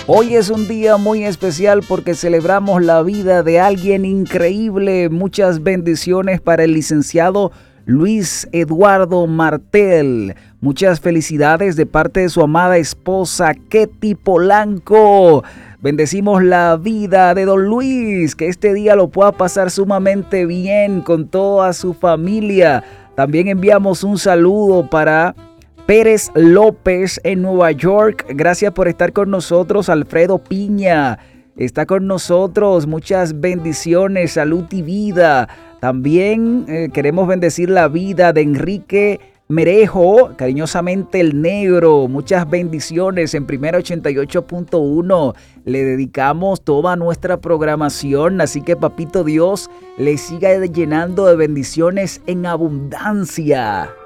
Hoy es un día muy especial porque celebramos la vida de alguien increíble. Muchas bendiciones para el licenciado Luis Eduardo Martel. Muchas felicidades de parte de su amada esposa Ketty Polanco. Bendecimos la vida de don Luis, que este día lo pueda pasar sumamente bien con toda su familia. También enviamos un saludo para Pérez López en Nueva York. Gracias por estar con nosotros. Alfredo Piña está con nosotros. Muchas bendiciones, salud y vida. También queremos bendecir la vida de Enrique Merejo, cariñosamente el negro. Muchas bendiciones en Primera 88.1. Le dedicamos toda nuestra programación, así que papito Dios le siga llenando de bendiciones en abundancia.